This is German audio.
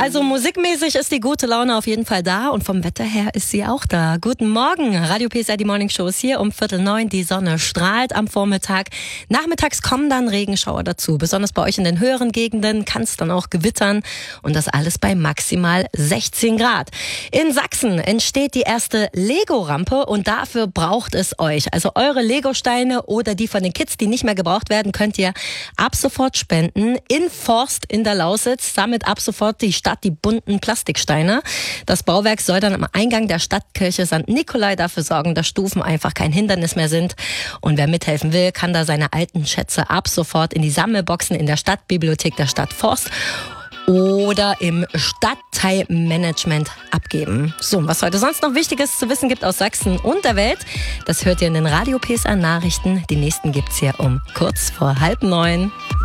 Also musikmäßig ist die gute Laune auf jeden Fall da und vom Wetter her ist sie auch da. Guten Morgen, Radio PSR, die Morning Show ist hier um 8:45. Die Sonne strahlt am Vormittag. Nachmittags kommen dann Regenschauer dazu. Besonders bei euch in den höheren Gegenden kann es dann auch gewittern und das alles bei maximal 16 Grad. In Sachsen entsteht die erste Lego-Rampe und dafür braucht es euch. Also eure Lego-Steine oder die von den Kids, die nicht mehr gebraucht werden, könnt ihr ab sofort spenden. In Forst in der Lausitz sammelt ab sofort die Stadt die bunten Plastiksteine. Das Bauwerk soll dann am Eingang der Stadtkirche St. Nikolai dafür sorgen, dass Stufen einfach kein Hindernis mehr sind. Und wer mithelfen will, kann da seine alten Schätze ab sofort in die Sammelboxen in der Stadtbibliothek der Stadt Forst oder im Stadtteilmanagement abgeben. So, was heute sonst noch Wichtiges zu wissen gibt aus Sachsen und der Welt, das hört ihr in den Radio PSR Nachrichten. Die nächsten gibt's hier um kurz vor 8:30.